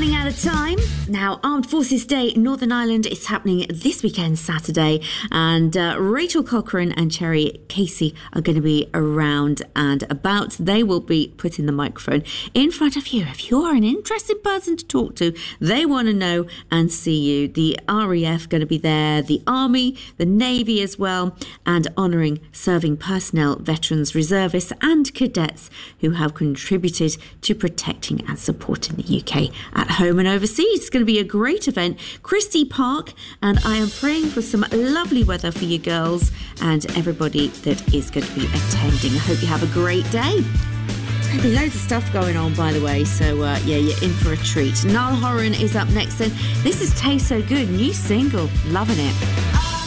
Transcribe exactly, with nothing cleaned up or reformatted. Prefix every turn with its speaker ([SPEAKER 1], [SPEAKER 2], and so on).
[SPEAKER 1] running out of time. Now, Armed Forces Day, Northern Ireland is happening this weekend, Saturday, and uh, Rachel Cochrane and Cherry Casey are going to be around and about. They will be putting the microphone in front of you. If you're an interesting person to talk to, they want to know and see you. The R A F going to be there, the Army, the Navy as well, and honouring serving personnel, veterans, reservists and cadets who have contributed to protecting and supporting the U K at home and overseas. It's going to be a great event. Christie Park, and I am praying for some lovely weather for you girls and everybody that is going to be attending. I hope you have a great day. There's going to be loads of stuff going on, by the way, so uh, yeah, you're in for a treat. Niall Horan is up next, and this is Taste So Good, new single, loving it.